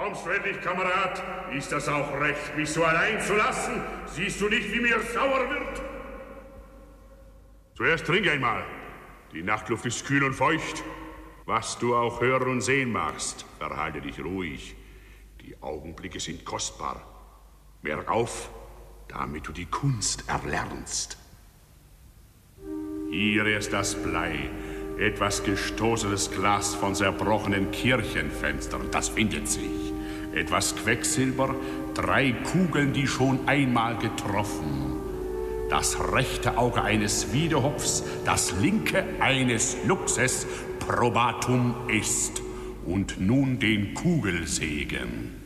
Kommst du endlich, Kamerad? Ist das auch recht, mich so allein zu lassen? Siehst du nicht, wie mir sauer wird? Zuerst trink einmal. Die Nachtluft ist kühl und feucht. Was du auch hören und sehen magst, verhalte dich ruhig. Die Augenblicke sind kostbar. Merk auf, damit du die Kunst erlernst. Hier ist das Blei. Etwas gestoßenes Glas von zerbrochenen Kirchenfenstern, das findet sich. Etwas Quecksilber, 3 Kugeln, die schon einmal getroffen. Das rechte Auge eines Wiedehopfs, das linke eines Luchses, probatum ist. Und nun den Kugelsegen.